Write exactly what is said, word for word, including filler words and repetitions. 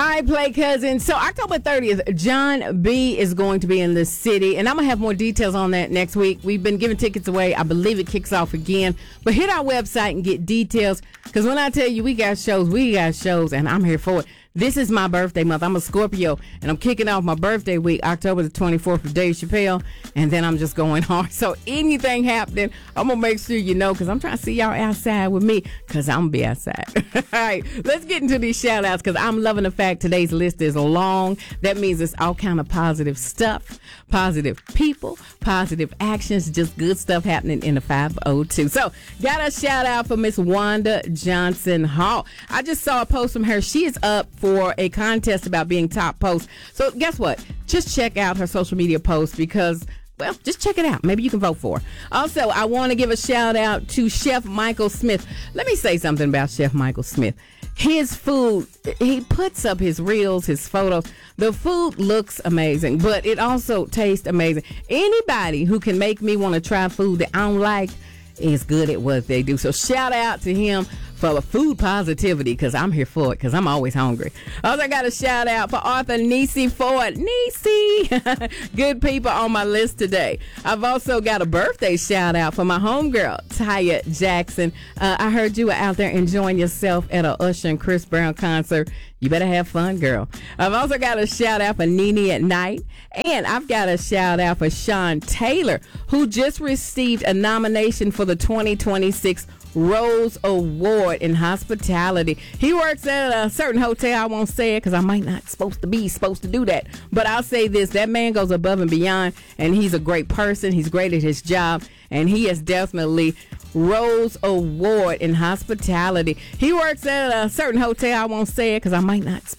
right, Play Cousin. So October thirtieth, John B is going to be in the city, and I'm going to have more details on that next week. We've been giving tickets away. I believe it kicks off again. But hit our website and get details, because when I tell you we got shows, we got shows, and I'm here for it. This is my birthday month. I'm a Scorpio, and I'm kicking off my birthday week, October the twenty-fourth, with Dave Chappelle, and then I'm just going hard. So anything happening, I'm going to make sure you know, because I'm trying to see y'all outside with me, because I'm going to be outside. All right, let's get into these shout-outs, because I'm loving the fact today's list is long. That means it's all kind of positive stuff, positive people, positive actions, just good stuff happening in the five oh two. So got a shout-out for Miss Wanda Johnson Hall. I just saw a post from her. She is up for a contest about being top post. So guess what? Just check out her social media posts, because, well, just check it out. Maybe you can vote for her. Also, I want to give a shout out to Chef Michael Smith. Let me say something about Chef Michael Smith. His food, he puts up his reels, his photos. The food looks amazing, but it also tastes amazing. Anybody who can make me want to try food that I don't like is good at what they do. So shout out to him for food positivity, because I'm here for it, because I'm always hungry. Also got a shout out for Arthur Nisi Ford. Nisi! Good people on my list today. I've also got a birthday shout out for my homegirl, Taya Jackson. Uh, I heard you were out there enjoying yourself at a Usher and Chris Brown concert. You better have fun, girl. I've also got a shout out for Nene at Night. And I've got a shout out for Sean Taylor, who just received a nomination for the twenty twenty-six Rose Award in hospitality. He works at a certain hotel. I won't say it, because I might not supposed to be supposed to do that. But I'll say this. That man goes above and beyond, and he's a great person. He's great at his job, and he is definitely Rose Award in hospitality. He works at a certain hotel. I won't say it, because I might not supposed